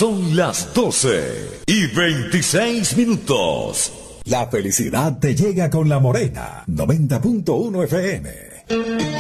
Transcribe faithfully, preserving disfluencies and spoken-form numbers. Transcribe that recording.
Son las doce y veintiséis minutos. La felicidad te llega con La Morena, noventa punto uno F M.